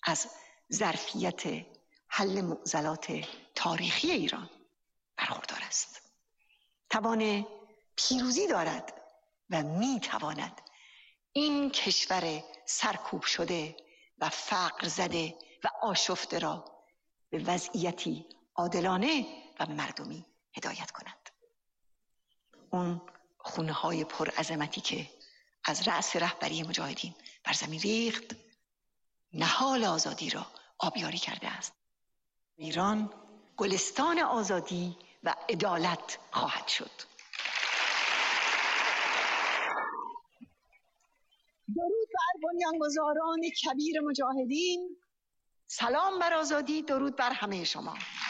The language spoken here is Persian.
از ظرفیت حل معضلات تاریخی ایران برخوردار است. توان پیروزی دارد و میتواند این کشور سرکوب شده و فقر زده و آشفته را به وضعیتی عادلانه و مردمی هدایت کند. اون خونه‌های پرعظمتی که از رأس رهبری مجاهدین بر زمین ریخت، نهال آزادی را آبیاری کرده است. ایران گلستان آزادی و عدالت خواهد شد. درود بر بنیانگذاران کبیر مجاهدین، سلام بر آزادی، درود بر همه شما.